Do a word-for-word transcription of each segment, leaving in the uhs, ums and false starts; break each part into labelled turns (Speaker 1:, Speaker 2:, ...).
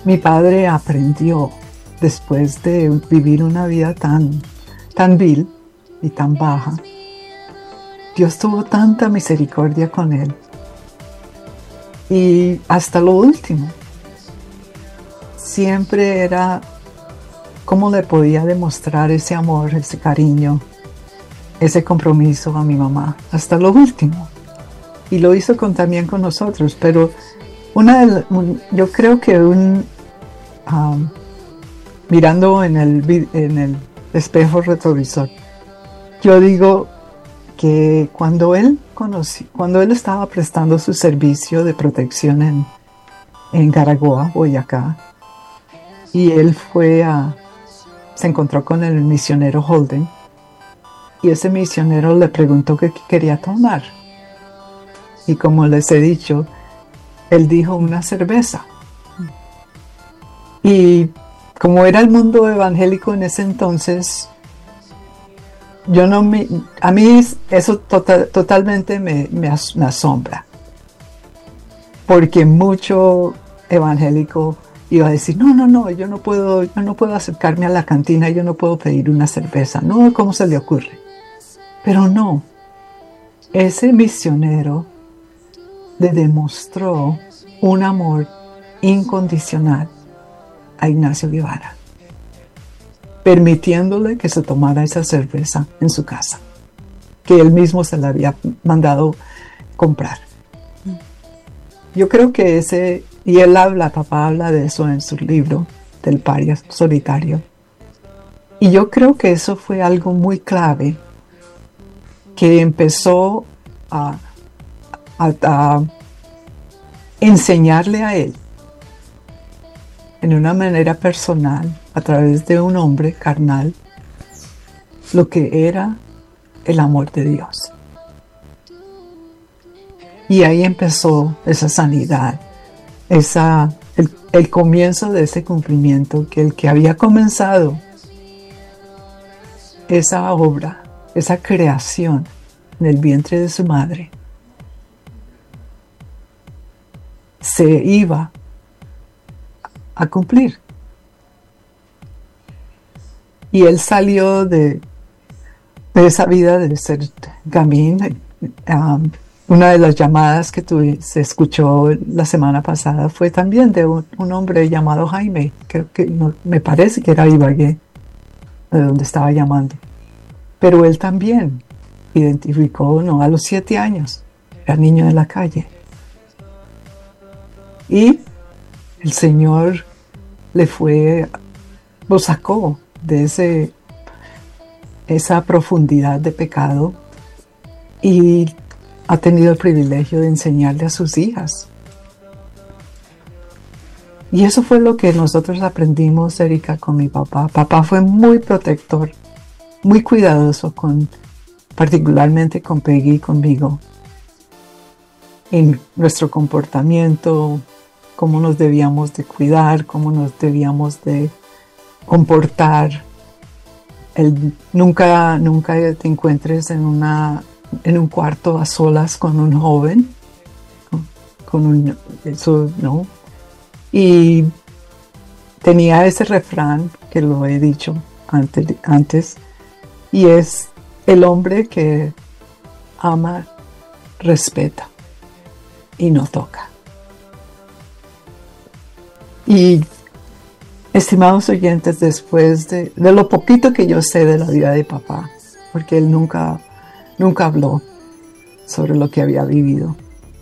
Speaker 1: mi padre aprendió, después de vivir una vida tan, tan vil y tan baja, Dios tuvo tanta misericordia con él. Y hasta lo último, siempre era cómo le podía demostrar ese amor, ese cariño, ese compromiso a mi mamá, hasta lo último. Y lo hizo con, también con nosotros, pero una de, un, yo creo que un, um, mirando en el, en el espejo retrovisor, yo digo que cuando él conocí, cuando él estaba prestando su servicio de protección en, en Caraguá, Boyacá, y él fue a, se encontró con el misionero Holden, y ese misionero le preguntó qué quería tomar. Y como les he dicho, él dijo una cerveza. Y como era el mundo evangélico en ese entonces, yo no me, a mí eso total, totalmente me, me, as, me asombra. Porque mucho evangélico iba a decir, no, no, no, yo no puedo, yo no puedo acercarme a la cantina, yo no puedo pedir una cerveza. No, ¿cómo se le ocurre? Pero no, ese misionero le demostró un amor incondicional a Ignacio Guevara, permitiéndole que se tomara esa cerveza en su casa, que él mismo se la había mandado comprar. Yo creo que ese, y él habla, papá habla de eso en su libro, del paria solitario, y yo creo que eso fue algo muy clave que empezó a, a, a enseñarle a él en una manera personal, a través de un hombre carnal, lo que era el amor de Dios. Y ahí empezó esa sanidad, esa, el, el comienzo de ese cumplimiento, que el que había comenzado esa obra, esa creación en el vientre de su madre, se iba a cumplir. Y él salió de, de esa vida de ser gamín. Um, una de las llamadas que tuve, se escuchó la semana pasada fue también de un, un hombre llamado Jaime, creo que no, me parece que era Ibagué, de donde estaba llamando. Pero él también identificó, no, a los siete años, era niño de la calle. Y el Señor le fue, lo sacó de ese, esa profundidad de pecado y ha tenido el privilegio de enseñarle a sus hijas. Y eso fue lo que nosotros aprendimos, Erika, con mi papá. Papá fue muy protector, muy cuidadoso, con, particularmente con Peggy y conmigo, en nuestro comportamiento, cómo nos debíamos de cuidar, cómo nos debíamos de comportar. El, nunca, nunca te encuentres en, una, en un cuarto a solas con un joven, con, con un, eso no. Y tenía ese refrán que lo he dicho antes, antes, y es: el hombre que ama, respeta y no toca. Y, estimados oyentes, después de, de lo poquito que yo sé de la vida de papá, porque él nunca, nunca habló sobre lo que había vivido,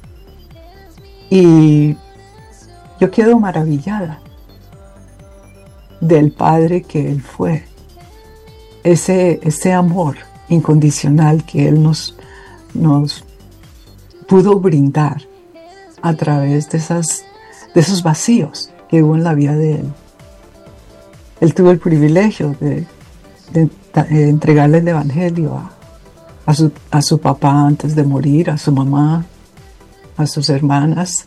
Speaker 1: y yo quedo maravillada del padre que él fue, ese, ese amor incondicional que él nos, nos pudo brindar a través de, esas, de esos vacíos que hubo en la vida de él. Él tuvo el privilegio de, de, de entregarle el evangelio a, a, su, a su papá antes de morir, a su mamá, a sus hermanas.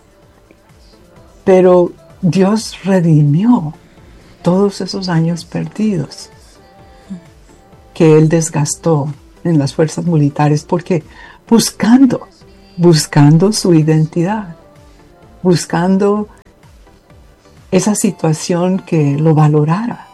Speaker 1: Pero Dios redimió todos esos años perdidos que él desgastó en las fuerzas militares, porque buscando, buscando su identidad, buscando esa situación que lo valorara.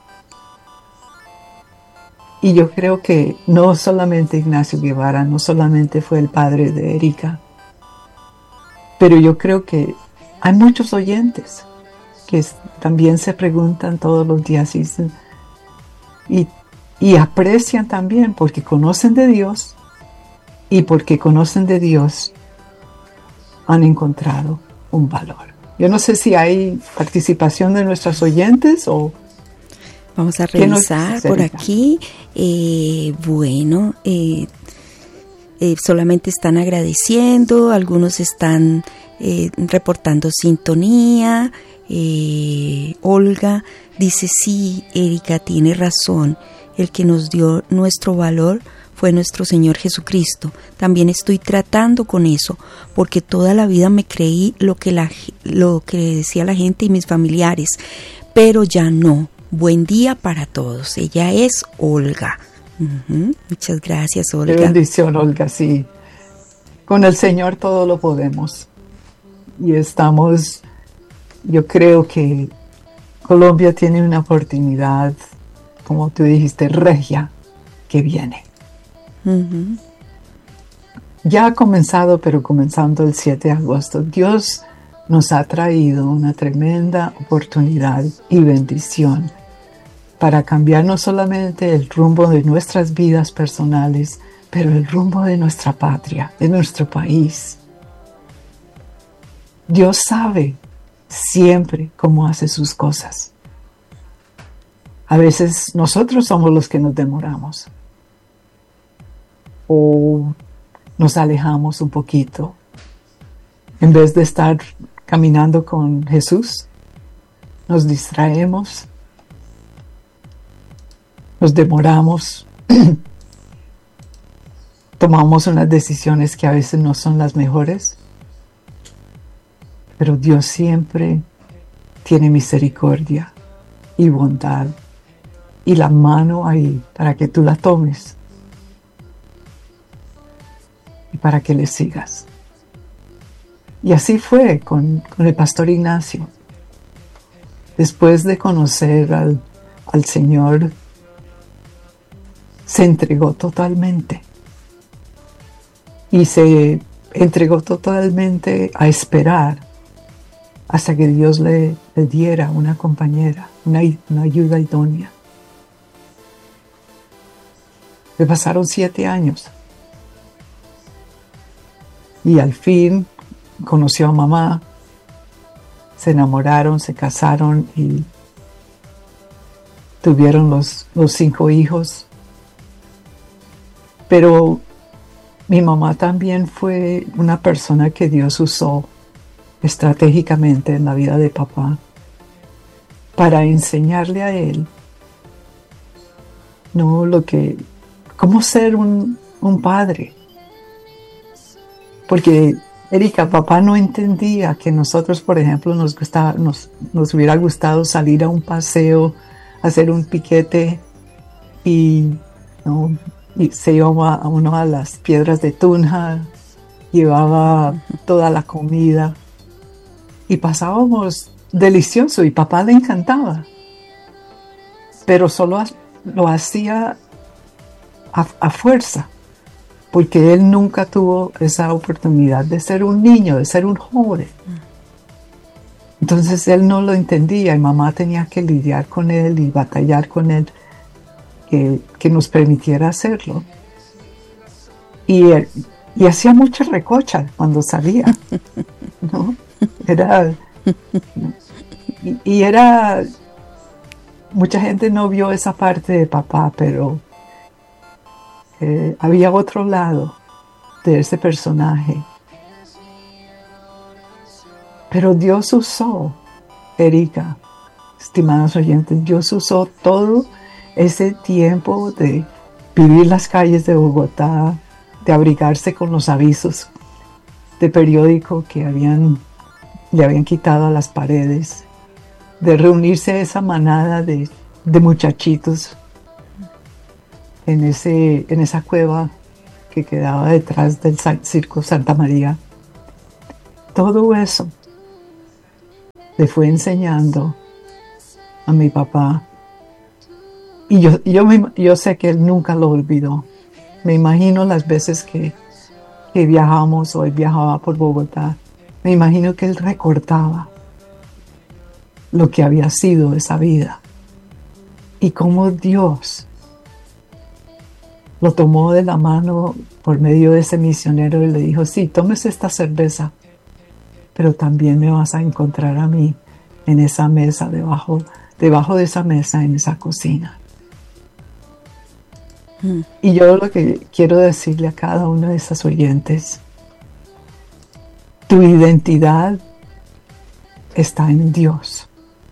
Speaker 1: Y yo creo que no solamente Ignacio Guevara, no solamente fue el padre de Erika, pero yo creo que hay muchos oyentes que también se preguntan todos los días y, y, y aprecian también porque conocen de Dios, y porque conocen de Dios han encontrado un valor. Yo no sé si hay participación de nuestros oyentes o...
Speaker 2: Vamos a revisar por aquí. Eh, bueno, eh, eh, solamente están agradeciendo, algunos están eh, reportando sintonía. Eh, Olga dice, sí, Erika tiene razón, el que nos dio nuestro valor fue nuestro Señor Jesucristo. También estoy tratando con eso, porque toda la vida me creí lo que, la, lo que decía la gente y mis familiares, pero ya no. Buen día para todos. Ella es Olga. Uh-huh. Muchas gracias, Olga.
Speaker 1: Qué bendición, Olga, sí. Con el Señor todo lo podemos. Y estamos, yo creo que Colombia tiene una oportunidad, como tú dijiste, regia, que viene.
Speaker 2: Uh-huh.
Speaker 1: Ya ha comenzado, pero comenzando el siete de agosto, Dios nos ha traído una tremenda oportunidad y bendición para cambiar no solamente el rumbo de nuestras vidas personales, pero el rumbo de nuestra patria, de nuestro país. Dios sabe siempre cómo hace sus cosas. A veces nosotros somos los que nos demoramos o nos alejamos un poquito. En vez de estar caminando con Jesús, nos distraemos, nos demoramos, tomamos unas decisiones que a veces no son las mejores, pero Dios siempre tiene misericordia y bondad y la mano ahí para que tú la tomes y para que le sigas. Y así fue con, con el pastor Ignacio. Después de conocer al, al Señor, se entregó totalmente. Y se entregó totalmente a esperar hasta que Dios le, le diera una compañera, una, una ayuda idónea. Le pasaron siete años. Y al fin conoció a mamá, se enamoraron, se casaron y tuvieron los, los cinco hijos. Pero mi mamá también fue una persona que Dios usó estratégicamente en la vida de papá para enseñarle a él, no lo que, cómo ser un, un padre. Porque Erika, papá no entendía que nosotros, por ejemplo, nos gustaba, nos, nos hubiera gustado salir a un paseo, hacer un piquete y, ¿no? y se iba a uno a las piedras de Tunja, llevaba toda la comida y pasábamos delicioso y papá le encantaba, pero solo lo hacía a, a fuerza, porque él nunca tuvo esa oportunidad de ser un niño, de ser un joven. Entonces él no lo entendía y mamá tenía que lidiar con él y batallar con él, que, que nos permitiera hacerlo. Y, él, y hacía mucha recocha cuando salía, ¿no? Era, y, y era, mucha gente no vio esa parte de papá, pero eh, había otro lado de ese personaje. Pero Dios usó, Erika, estimados oyentes, Dios usó todo ese tiempo de vivir las calles de Bogotá, de abrigarse con los avisos de periódico que habían, le habían quitado a las paredes, de reunirse a esa manada de, de muchachitos en, ese, en esa cueva que quedaba detrás del Circo Santa María. Todo eso le fue enseñando a mi papá. Y yo, yo, me, yo sé que él nunca lo olvidó. Me imagino las veces que, que viajamos o él viajaba por Bogotá. Me imagino que él recordaba lo que había sido esa vida. Y cómo Dios lo tomó de la mano por medio de ese misionero y le dijo, sí, tomes esta cerveza, pero también me vas a encontrar a mí en esa mesa, debajo, debajo de esa mesa, en esa cocina. Mm. Y yo lo que quiero decirle a cada uno de esos oyentes, tu identidad está en Dios.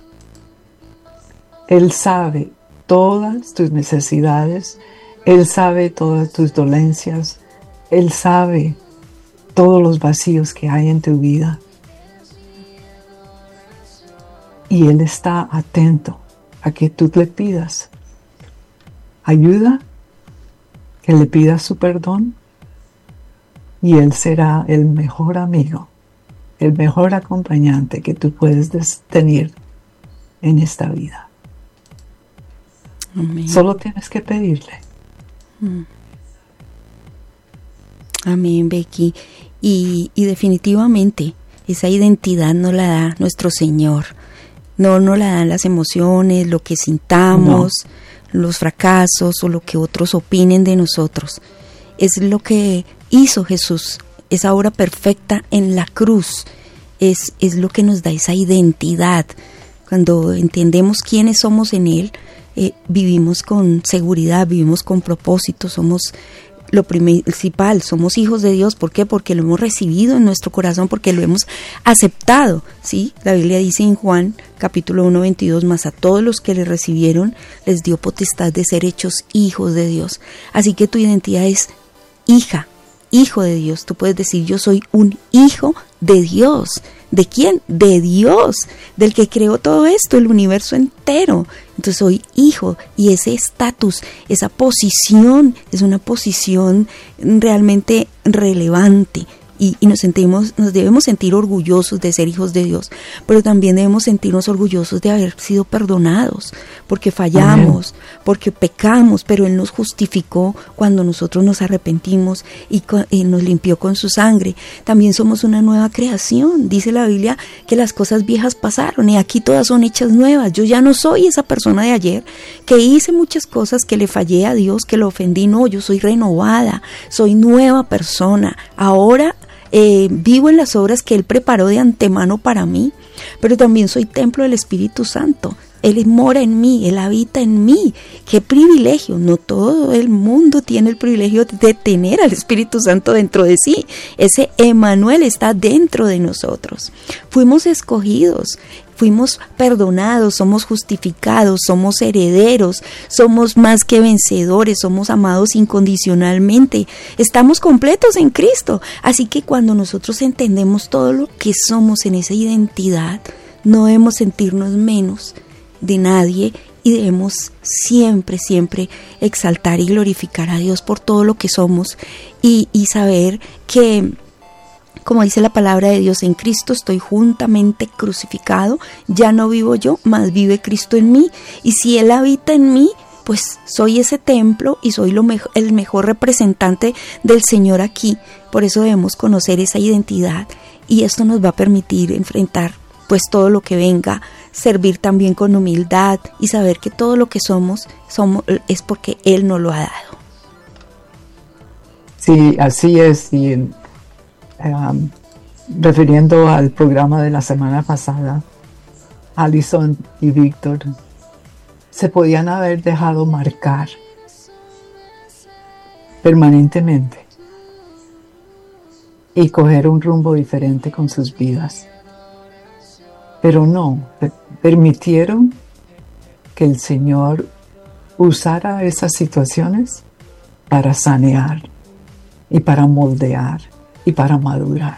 Speaker 1: Él sabe todas tus necesidades, Él sabe todas tus dolencias, Él sabe todos los vacíos que hay en tu vida. Y Él está atento a que tú le pidas ayuda, que le pidas su perdón, y Él será el mejor amigo, el mejor acompañante que tú puedes tener en esta vida. Amén. Solo tienes que pedirle.
Speaker 2: Mm. Amén, Becky. Y, y definitivamente esa identidad no la da nuestro Señor. No nos la dan las emociones, lo que sintamos, no. los fracasos o lo que otros opinen de nosotros. Es lo que hizo Jesús, esa obra perfecta en la cruz. Es, es lo que nos da esa identidad. Cuando entendemos quiénes somos en Él, eh, vivimos con seguridad, vivimos con propósito, somos lo principal, somos hijos de Dios. ¿Por qué? Porque lo hemos recibido en nuestro corazón, porque lo hemos aceptado, ¿sí? La Biblia dice en Juan capítulo uno, veintidós, mas a todos los que le recibieron les dio potestad de ser hechos hijos de Dios. Así que tu identidad es hija, hijo de Dios. Tú puedes decir, yo soy un hijo de Dios. ¿De quién? De Dios, del que creó todo esto, el universo entero. Entonces soy hijo, y ese estatus, esa posición, es una posición realmente relevante. Y, y nos sentimos, nos debemos sentir orgullosos de ser hijos de Dios, pero también debemos sentirnos orgullosos de haber sido perdonados, porque fallamos, Amén. Porque pecamos, pero Él nos justificó cuando nosotros nos arrepentimos y, y nos limpió con su sangre. También somos una nueva creación. Dice la Biblia que las cosas viejas pasaron y aquí todas son hechas nuevas. Yo ya no soy esa persona de ayer que hice muchas cosas, que le fallé a Dios, que lo ofendí. No, yo soy renovada, soy nueva persona. Ahora Eh, vivo en las obras que Él preparó de antemano para mí, pero también soy templo del Espíritu Santo. Él mora en mí, Él habita en mí. ¡Qué privilegio! No todo el mundo tiene el privilegio de tener al Espíritu Santo dentro de sí. Ese Emmanuel está dentro de nosotros. Fuimos escogidos, fuimos perdonados, somos justificados, somos herederos, somos más que vencedores, somos amados incondicionalmente, estamos completos en Cristo. Así que cuando nosotros entendemos todo lo que somos en esa identidad, no debemos sentirnos menos de nadie y debemos siempre, siempre exaltar y glorificar a Dios por todo lo que somos y, y saber que, como dice la palabra de Dios, en Cristo estoy juntamente crucificado, ya no vivo yo, mas vive Cristo en mí, y si Él habita en mí, pues soy ese templo y soy lo mejor, el mejor representante del Señor aquí. Por eso debemos conocer esa identidad, y esto nos va a permitir enfrentar pues todo lo que venga, servir también con humildad y saber que todo lo que somos, somos es porque Él nos lo ha dado.
Speaker 1: Sí, así es. Y um, refiriendo al programa de la semana pasada, Alison y Víctor se podían haber dejado marcar permanentemente y coger un rumbo diferente con sus vidas. Pero no, permitieron que el Señor usara esas situaciones para sanear y para moldear y para madurar.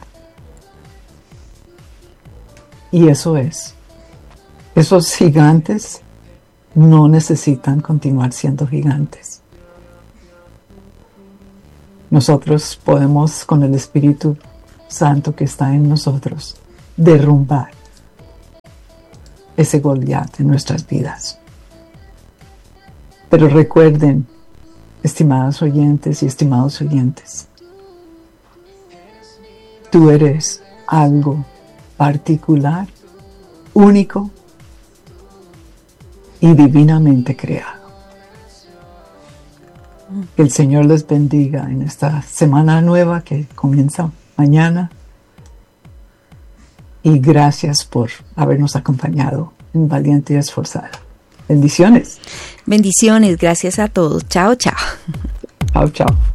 Speaker 1: Y eso es. Esos gigantes no necesitan continuar siendo gigantes. Nosotros podemos, con el Espíritu Santo que está en nosotros, derrumbar ese Goliat en nuestras vidas. Pero recuerden, estimadas oyentes y estimados oyentes, tú eres algo particular, único y divinamente creado. Que el Señor les bendiga en esta semana nueva que comienza mañana. Y gracias por habernos acompañado en Valiente y Esforzada. Bendiciones.
Speaker 2: Bendiciones, gracias a todos. Chao, chao.
Speaker 1: Chao, chao.